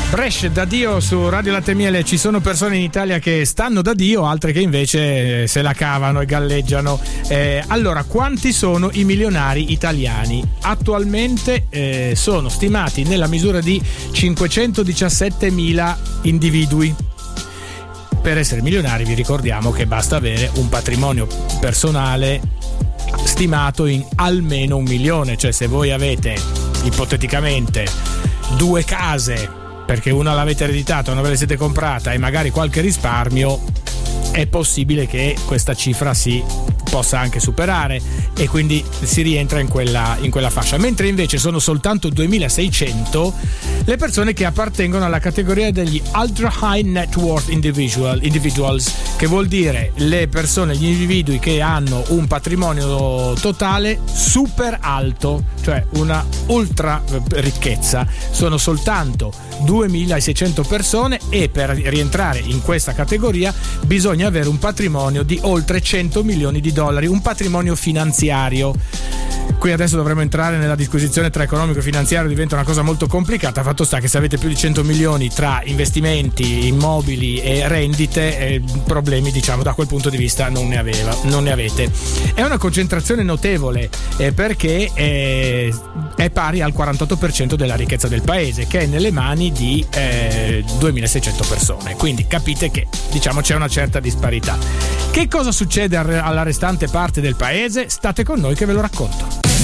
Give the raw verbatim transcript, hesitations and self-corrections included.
Brescia da Dio su Radio Latte Miele. Ci sono persone in Italia che stanno da Dio, altre che invece se la cavano e galleggiano. Eh, allora, quanti sono i milionari italiani? Attualmente eh, sono stimati nella misura di cinquecentodiciassettemila individui. Per essere milionari vi ricordiamo che basta avere un patrimonio personale stimato in almeno un milione, cioè se voi avete ipoteticamente due case, perché una l'avete ereditata, una ve la siete comprata e magari qualche risparmio, è possibile che questa cifra si possa anche superare e quindi si rientra in quella, in quella fascia, mentre invece sono soltanto duemilaseicento le persone che appartengono alla categoria degli ultra high net worth individual, individuals, che vuol dire le persone, gli individui che hanno un patrimonio totale super alto, cioè una ultra ricchezza. Sono soltanto duemilaseicento persone e per rientrare in questa categoria bisogna avere un patrimonio di oltre cento milioni di dollari, un patrimonio finanziario. Qui adesso dovremo entrare nella disquisizione tra economico e finanziario, diventa una cosa molto complicata. Fatto sta che se avete più di cento milioni tra investimenti, immobili e rendite, eh, problemi diciamo da quel punto di vista non ne aveva, non ne avete. È una concentrazione notevole eh, perché eh, è pari al quarantotto per cento della ricchezza del paese, che è nelle mani di eh, duemilaseicento persone. Quindi capite che diciamo c'è una certa disparità. Che cosa succede alla restante parte del paese? State con noi che ve lo racconto.